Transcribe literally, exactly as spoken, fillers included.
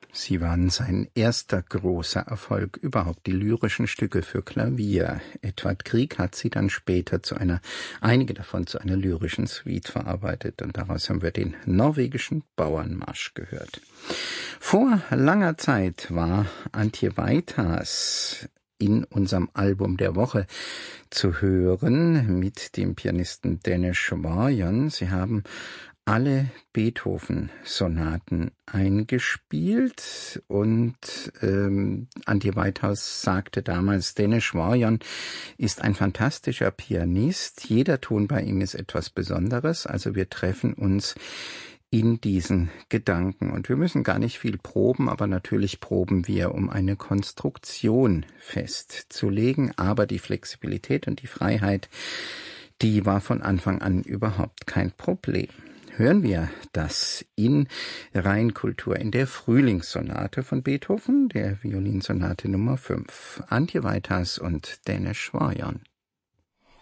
Sie waren sein erster großer Erfolg überhaupt, die lyrischen Stücke für Klavier. Edvard Grieg hat sie dann später zu einer, einige davon zu einer lyrischen Suite verarbeitet, und daraus haben wir den norwegischen Bauernmarsch gehört. Vor langer Zeit war Antje Weitas in unserem Album der Woche zu hören mit dem Pianisten Dennis Warjon. Sie haben alle Beethoven-Sonaten eingespielt, und ähm, Antje Weithaus sagte damals, Dennis Warjon ist ein fantastischer Pianist, jeder Ton bei ihm ist etwas Besonderes, also wir treffen uns in diesen Gedanken. Und wir müssen gar nicht viel proben, aber natürlich proben wir, um eine Konstruktion festzulegen. Aber die Flexibilität und die Freiheit, die war von Anfang an überhaupt kein Problem. Hören wir das in Rheinkultur in der Frühlingssonate von Beethoven, der Violinsonate Nummer fünf. Antje Weitas und Dennis Warjon.